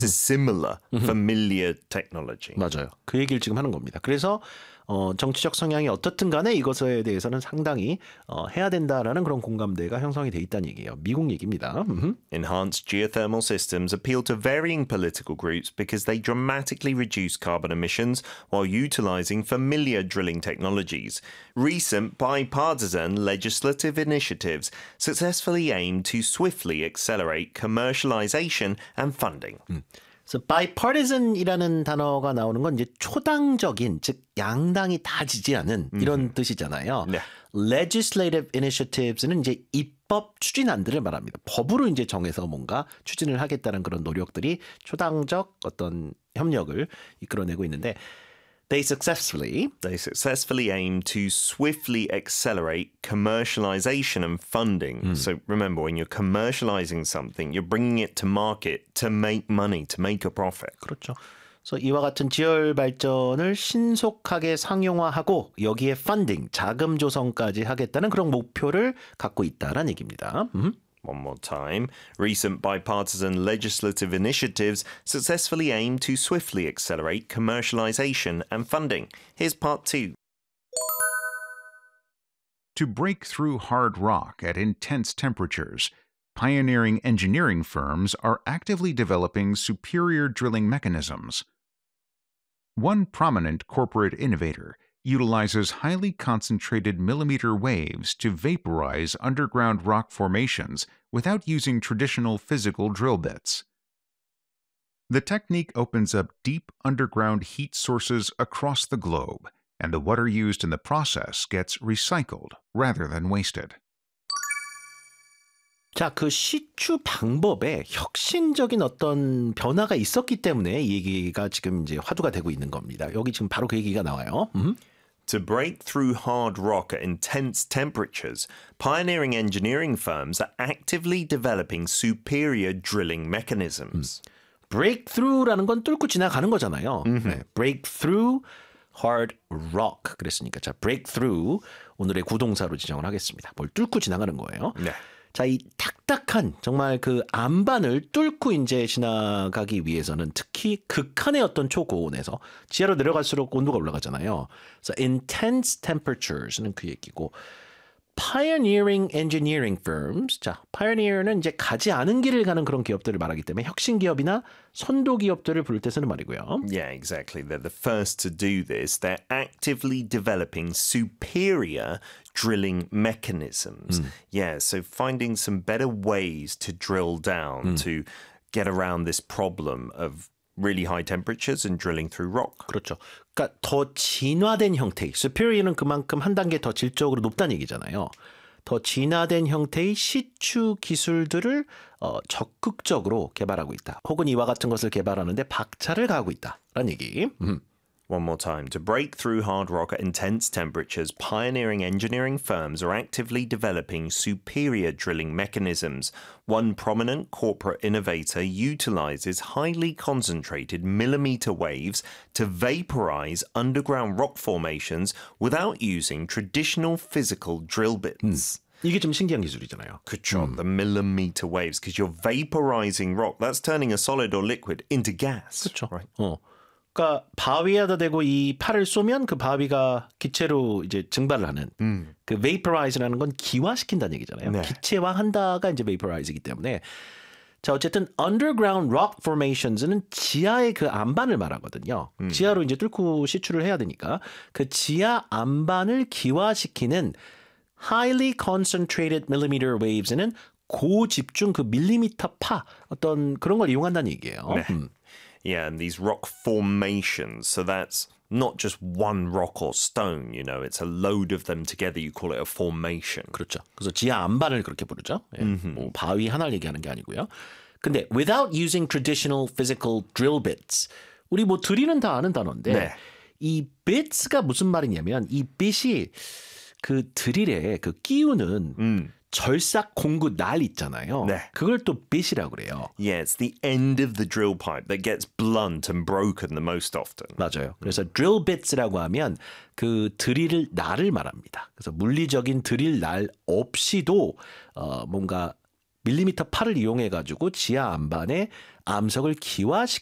similar, familiar technology. 맞아요. 그 얘기를 지금 하는 겁니다. 그래서 정치적 성향이 어떻든 간에 이것에 대해서는 상당히 해야 된다라는 그런 공감대가 형성이 돼 있다는 얘기예요. 미국 얘기입니다. Enhanced geothermal systems appeal to varying political groups because they dramatically reduce carbon emissions while utilizing familiar drilling technologies. Recent bipartisan legislative initiatives successfully aim to swiftly accelerate commercialization and funding. 그래서 bipartisan이라는 단어가 나오는 건 이제 초당적인, 즉 양당이 다 지지하는 이런 뜻이잖아요. 네. Legislative initiatives는 이제 입법 추진안들을 말합니다. 법으로 이제 정해서 뭔가 추진을 하겠다는 그런 노력들이 초당적 어떤 협력을 이끌어내고 있는데 They successfully aim to swiftly accelerate commercialization and funding. So remember, when you're commercializing something, you're bringing it to market to make money, to make a profit. 그렇죠. 그래서 이와 같은 지열 발전을 신속하게 상용화하고 여기에 펀딩, 자금 조성까지 하겠다는 그런 목표를 갖고 있다라는 얘기입니다. One more time. Recent bipartisan legislative initiatives successfully aim to swiftly accelerate commercialization and funding. Here's part 2. To break through hard rock at intense temperatures, pioneering engineering firms are actively developing superior drilling mechanisms. One prominent corporate innovator utilizes highly concentrated millimeter waves to vaporize underground rock formations without using traditional physical drill bits. The technique opens up deep underground heat sources across the globe, and the water used in the process gets recycled rather than wasted. 자, 그 시추 방법에 혁신적인 어떤 변화가 있었기 때문에 이 얘기가 지금 이제 화두가 되고 있는 겁니다. 여기 지금 바로 그 얘기가 나와요. To break through hard rock at intense temperatures, pioneering engineering firms are actively developing superior drilling mechanisms. breakthrough라는 건 뚫고 지나가는 거잖아요. 네, break through hard rock 그랬으니까 자, break through 오늘의 구동사로 지정을 하겠습니다. 뭘 뚫고 지나가는 거예요. 네. 자, 이 딱딱한 정말 그 안반을 뚫고 이제 지나가기 위해서는 특히 극한의 어떤 초고온에서 지하로 내려갈수록 온도가 올라가잖아요. 그래서 intense temperatures는 그 얘기고 pioneering engineering firms. 자, pioneer는 이제 가지 않은 길을 가는 그런 기업들을 말하기 때문에 혁신 기업이나 선도 기업들을 부를 때 쓰는 말이고요. Yeah, exactly. They're the first to do this. They're actively developing superior drilling mechanisms. Yeah, so finding some better ways to drill down to get around this problem of really high temperatures and drilling through rock. 그렇죠. 그러니까 더 진화된 형태의 superior는 그만큼 한 단계 더 질적으로 높다는 얘기잖아요. 더 진화된 형태의 시추 기술들을 적극적으로 개발하고 있다. 혹은 이와 같은 것을 개발하는데 박차를 가하고 있다라는 얘기. One more time. To break through hard rock at intense temperatures, pioneering engineering firms are actively developing superior drilling mechanisms. One prominent corporate innovator utilizes highly concentrated millimeter waves to vaporize underground rock formations without using traditional physical drill bits. 이게 좀 신기한 기술이잖아요. 그쵸. The millimeter waves, because you're vaporizing rock. That's turning a solid or liquid into gas. 그렇죠. Right? 그러니까 바위에다 대고 이 팔을 쏘면 그 바위가 기체로 이제 증발을 하는 그 vaporize라는 건 기화시킨다는 얘기잖아요. 네. 기체화한다가 이제 vaporize이기 때문에 자 어쨌든 underground rock formations는 지하의 그 안반을 말하거든요. 지하로 이제 뚫고 시추를 해야 되니까 그 지하 안반을 기화시키는 highly concentrated millimeter waves는 고집중 그 밀리미터 파 어떤 그런 걸 이용한다는 얘기예요. 네. Yeah, and these rock formations. So that's not just one rock or stone, you know, it's a load of them together. You call it a formation. 그렇죠. 그래서 지하 안반을 그렇게 부르죠. 예. 뭐 바위 하나를 얘기하는 게 아니고요. 근데 without using traditional physical drill bits. 우리 뭐 드릴은 다 아는 단어인데 네. 이 bits가 무슨 말이냐면 이 bit이 그 드릴에 그 끼우는 절삭 공구 날 있잖아요. 네. 그걸 또 bit이라고 그래요. Yeah, it's the end of the drill pipe that gets blunt and broken the most often. 맞아요. 그래서 drill bits라고 하면 그 드릴 날을 말합니다. 그래서 물리적인 드릴 날 없이도 뭔가 밀리미터 8을 이용해 가지고 지하 안반에 암석을 기화시키는